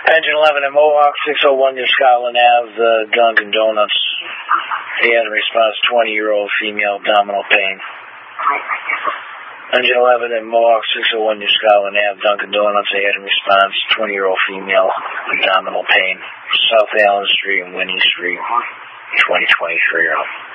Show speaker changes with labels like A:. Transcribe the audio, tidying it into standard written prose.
A: Engine 11 at Mohawk, 601 near Scotland Ave, Dunkin' Donuts. He had a response, 20-year-old female, abdominal pain. Engine 11 at Mohawk, 601 near Scotland Ave, Dunkin' Donuts. They had a response, 20-year-old female, abdominal pain. South Allen Street and Winnie Street, 2023.